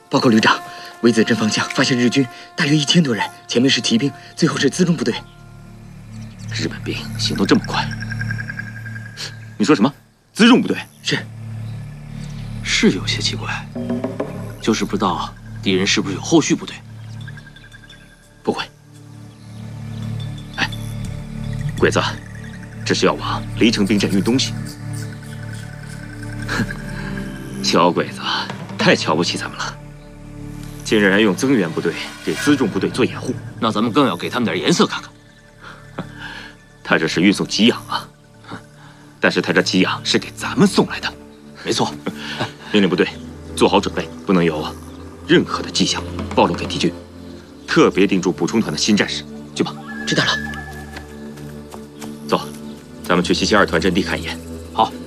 报告旅长，微子镇方向发现日军大约1000多人，前面是骑兵，最后是辎重部队。 日本兵行动这么快？你说什么？辎重部队？ 是有些奇怪，就是不知道敌人是不是有后续部队。 不会。哎，鬼子，这是要往黎城兵站运东西。哼，小鬼子太瞧不起咱们了，竟然用增援部队给辎重部队做掩护。 那咱们更要给他们点颜色看看。 他这是运送给养啊，但是他这给养是给咱们送来的。 没错。 命令部队做好准备，不能有任何的迹象暴露给敌军，特别盯住补充团的新战士。去吧。 知道了。 走，咱们去772团阵地看一眼。 好。